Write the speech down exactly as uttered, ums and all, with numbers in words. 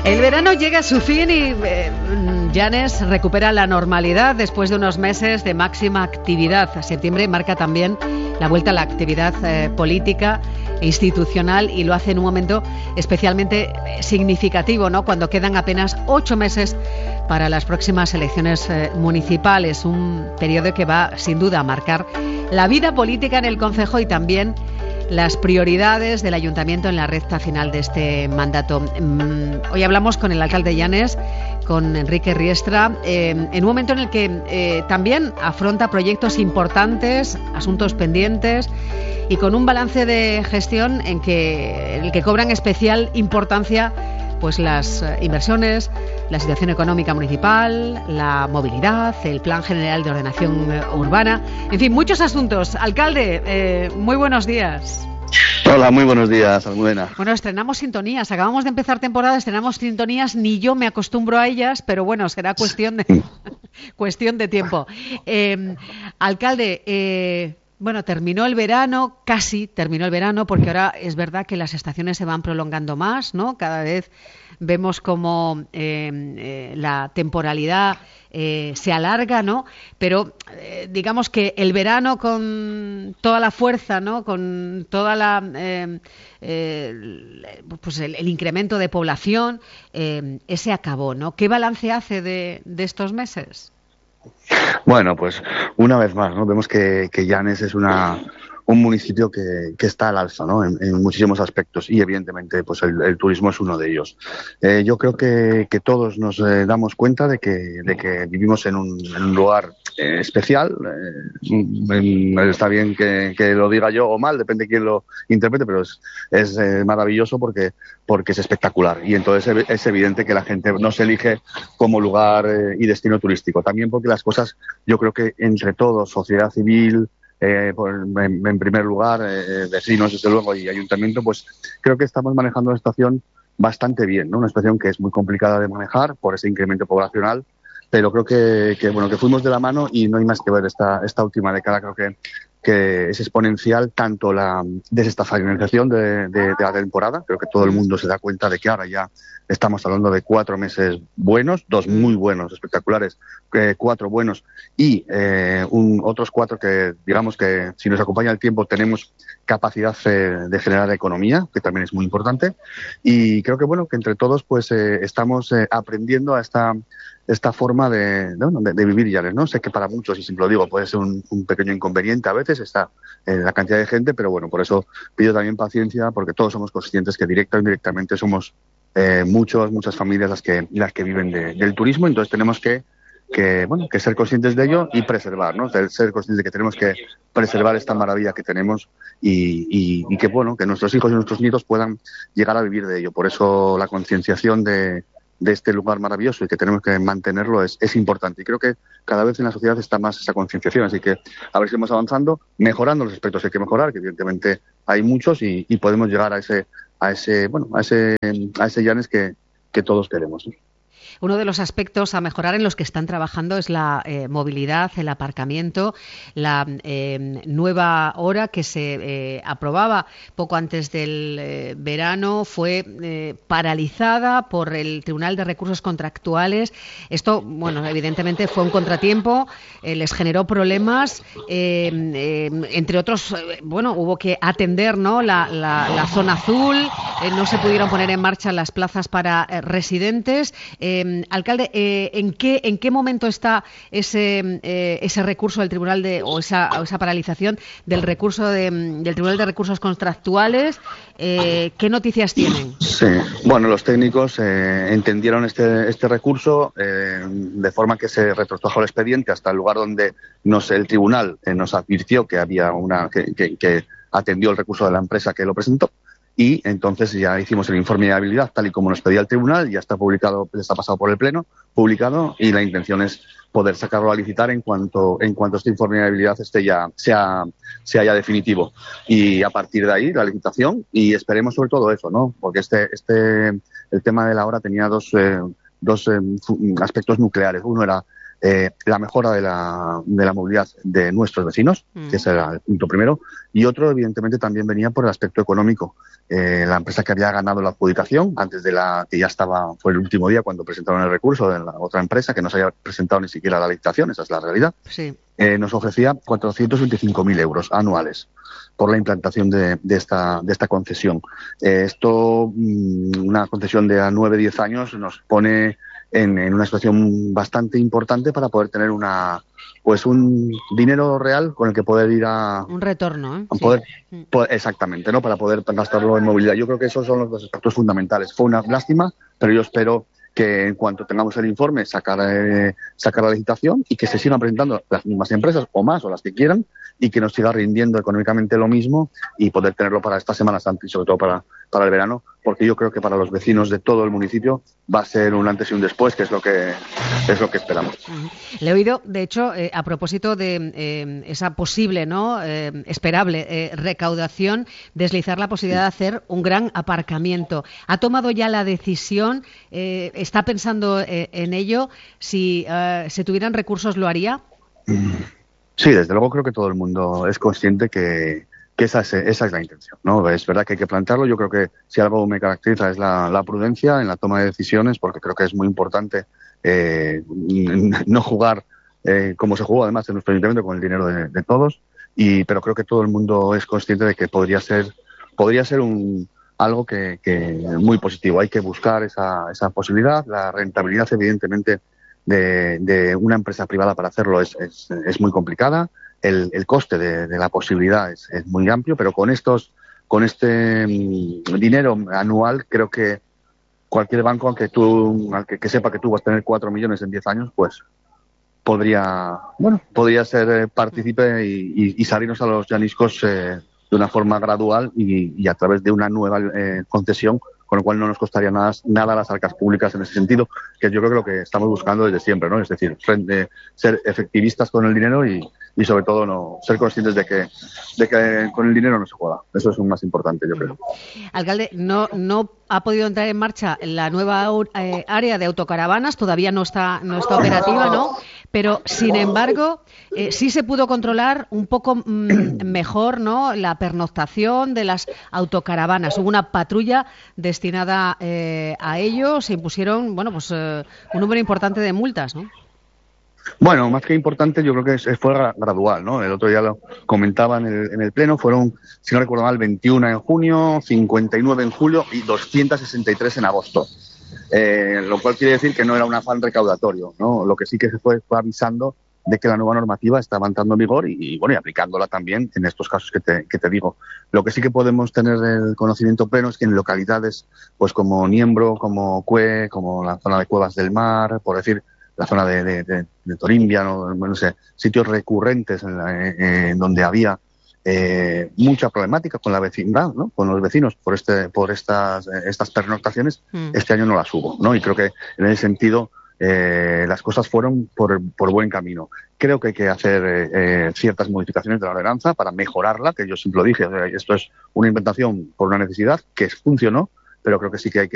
El verano llega a su fin y eh, Llanes recupera la normalidad después de unos meses de máxima actividad. Septiembre marca también la vuelta a la actividad eh, política e institucional y lo hace en un momento especialmente significativo, ¿no? Cuando quedan apenas ocho meses para las próximas elecciones eh, municipales, un periodo que va sin duda a marcar la vida política en el concejo y también las prioridades del ayuntamiento en la recta final de este mandato. Hoy hablamos con el alcalde de Llanes, con Enrique Riestra, eh, en un momento en el que eh, también afronta proyectos importantes, asuntos pendientes y con un balance de gestión en, que, en el que cobran especial importancia pues las inversiones, la situación económica municipal, la movilidad, el Plan General de Ordenación Urbana, en fin, muchos asuntos. Alcalde, eh, muy buenos días. Hola, muy buenos días, Almudena. Bueno, estrenamos sintonías, acabamos de empezar temporada, estrenamos sintonías, ni yo me acostumbro a ellas, pero bueno, será cuestión de, cuestión de tiempo. Eh, alcalde, eh, bueno, terminó el verano, casi terminó el verano, porque ahora es verdad que las estaciones se van prolongando más, ¿no? Cada vez vemos como eh, eh, la temporalidad eh, se alarga, ¿no? Pero eh, digamos que el verano con toda la fuerza, ¿no? Con toda la eh, eh, pues el, el incremento de población, eh, ese acabó, ¿no? ¿Qué balance hace de, de estos meses? Bueno, pues una vez más, ¿no? Vemos que, que Llanes es una un municipio que, que está al alza, ¿no? En, en muchísimos aspectos y evidentemente pues el, el turismo es uno de ellos. Eh, yo creo que, que todos nos eh, damos cuenta de que, de que vivimos en un, en un lugar eh, especial. Eh, está bien que, que lo diga yo o mal, depende de quién lo interprete, pero es, es eh, maravilloso porque, porque es espectacular y entonces es evidente que la gente nos elige como lugar eh, y destino turístico. También porque las cosas, yo creo que entre todos, sociedad civil, Eh, por, en, en primer lugar, eh, vecinos, desde luego, y ayuntamiento, pues creo que estamos manejando una situación bastante bien, ¿no? Una situación que es muy complicada de manejar por ese incremento poblacional, pero creo que, que bueno que fuimos de la mano y no hay más que ver esta, esta última década. Creo que, que es exponencial tanto la desestacionalización de, de, de la temporada. Creo que todo el mundo se da cuenta de que ahora ya estamos hablando de cuatro meses buenos, dos muy buenos, espectaculares, eh, cuatro buenos y eh, un, otros cuatro que, digamos que si nos acompaña el tiempo, tenemos capacidad eh, de generar economía, que también es muy importante. Y creo que, bueno, que entre todos pues eh, estamos eh, aprendiendo a esta esta forma de, de, de, de vivir Llanes, ¿no? Sé que para muchos, y siempre lo digo, puede ser un, un pequeño inconveniente a veces, está eh, la cantidad de gente, pero bueno, por eso pido también paciencia, porque todos somos conscientes que directa o indirectamente somos eh, muchos, muchas familias las que las que viven de, del turismo, entonces tenemos que, que, bueno, que ser conscientes de ello y preservar, ¿no? De ser conscientes de que tenemos que preservar esta maravilla que tenemos y, y, y que, bueno, que nuestros hijos y nuestros nietos puedan llegar a vivir de ello. Por eso la concienciación de de este lugar maravilloso y que tenemos que mantenerlo es, es importante. Y creo que cada vez en la sociedad está más esa concienciación. Así que a ver si vamos avanzando, mejorando los aspectos que hay que mejorar, que evidentemente hay muchos y, y podemos llegar a ese, a ese, bueno, a ese, a ese Llanes que, que todos queremos, ¿no? Uno de los aspectos a mejorar en los que están trabajando es la eh, movilidad, el aparcamiento, la eh, nueva hora que se eh, aprobaba poco antes del eh, verano fue eh, paralizada por el Tribunal de Recursos Contractuales. Esto, bueno, evidentemente fue un contratiempo, eh, les generó problemas, eh, eh, entre otros, eh, bueno, hubo que atender, ¿no?, la, la, la zona azul, eh, no se pudieron poner en marcha las plazas para eh, residentes. Eh, alcalde, eh, ¿en qué en qué momento está ese eh, ese recurso del tribunal de o esa o esa paralización del recurso de, del Tribunal de Recursos Contractuales? Eh, ¿Qué noticias tienen? Sí, bueno, los técnicos eh, entendieron este este recurso eh, de forma que se retrotrajo el expediente hasta el lugar donde nos el tribunal eh, nos advirtió que había una que, que, que atendió el recurso de la empresa que lo presentó. Y entonces ya hicimos el informe de habilidad tal y como nos pedía el tribunal, ya está publicado, está pasado por el pleno, publicado, y la intención es poder sacarlo a licitar en cuanto en cuanto este informe de habilidad esté ya sea sea ya definitivo. Y a partir de ahí la licitación, y esperemos sobre todo eso, ¿no? Porque este este el tema de la hora tenía dos eh, dos eh, aspectos nucleares. Uno era eh, la mejora de la, de la movilidad de nuestros vecinos, mm. que ese era el punto primero, y otro, evidentemente, también venía por el aspecto económico. Eh, la empresa que había ganado la adjudicación, antes de la que ya estaba, fue el último día cuando presentaron el recurso de la otra empresa, que no se había presentado ni siquiera la licitación, esa es la realidad, sí. eh, nos ofrecía cuatrocientos veinticinco mil euros anuales por la implantación de, de, esta, de esta concesión. Eh, esto, una concesión de a nueve a diez años, nos pone en, en una situación bastante importante para poder tener una pues un dinero real con el que poder ir a... Un retorno, ¿eh? Poder, sí. poder, exactamente, ¿no? Para poder gastarlo en movilidad. Yo creo que esos son los dos aspectos fundamentales. Fue una lástima, pero yo espero que en cuanto tengamos el informe sacar, eh, sacar la licitación y que se sigan presentando las mismas empresas o más o las que quieran y que nos siga rindiendo económicamente lo mismo y poder tenerlo para esta Semana Santa y sobre todo para, para el verano, porque yo creo que para los vecinos de todo el municipio va a ser un antes y un después, que es lo que es lo que esperamos. Uh-huh. Le he oído, de hecho, eh, a propósito de eh, esa posible, no eh, esperable eh, recaudación, deslizar la posibilidad de hacer un gran aparcamiento. ¿Ha tomado ya la decisión? Eh, ¿Está pensando eh, en ello? Si eh, se tuvieran recursos, ¿lo haría? Sí, desde luego creo que todo el mundo es consciente que, que esa, es, esa es la intención, ¿no? Es verdad que hay que plantearlo. Yo creo que si algo me caracteriza es la, la prudencia en la toma de decisiones, porque creo que es muy importante eh, no jugar eh, como se jugó además en nuestro ayuntamiento con el dinero de, de todos. Y pero creo que todo el mundo es consciente de que podría ser podría ser un algo que, que muy positivo. Hay que buscar esa, esa posibilidad. La rentabilidad, evidentemente, de, de una empresa privada para hacerlo es, es, es muy complicada. El, el coste de, de la posibilidad es, es muy amplio, pero con estos, con este um, dinero anual, creo que cualquier banco, aunque tú, aunque que sepa que tú vas a tener cuatro millones en diez años, pues podría, bueno, podría ser eh, partícipe y, y, y salirnos a los llaniscos eh, de una forma gradual y, y a través de una nueva eh, concesión, con lo cual no nos costaría nada, nada a las arcas públicas en ese sentido, que yo creo que lo que estamos buscando desde siempre, ¿no? Es decir, frente, ser efectivistas con el dinero y, y sobre todo no ser conscientes de que, de que con el dinero no se juega. Eso es lo más importante, yo creo. Alcalde, no, no ha podido entrar en marcha la nueva eh, área de autocaravanas, todavía no está, no está operativa, ¿no? Pero, sin embargo, eh, sí se pudo controlar un poco mmm, mejor, ¿no?, la pernoctación de las autocaravanas. Hubo una patrulla destinada eh, a ello, se impusieron, bueno, pues eh, un número importante de multas, ¿no? Bueno, más que importante, yo creo que fue gradual, ¿no? El otro día lo comentaba en el, en el Pleno, fueron, si no recuerdo mal, veintiuno en junio, cincuenta y nueve en julio y doscientos sesenta y tres en agosto. Eh, lo cual quiere decir que no era un afán recaudatorio, ¿no? Lo que sí que se fue, fue avisando de que la nueva normativa estaba entrando en vigor y, y, bueno, y aplicándola también en estos casos que te, que te digo. Lo que sí que podemos tener el conocimiento pleno es que en localidades, pues como Niembro, como Cue, como la zona de Cuevas del Mar, por decir, la zona de, de, de, de Torimbia, no, no sé, sitios recurrentes en, la, en donde había eh, mucha problemática con la vecindad, ¿no? Con los vecinos por este por estas estas pernoctaciones, mm. este año no las hubo, ¿no? Y creo que en ese sentido eh, las cosas fueron por, por buen camino. Creo que hay que hacer eh, ciertas modificaciones de la ordenanza para mejorarla, que yo siempre lo dije, esto es una inventación por una necesidad que funcionó, pero creo que sí que hay que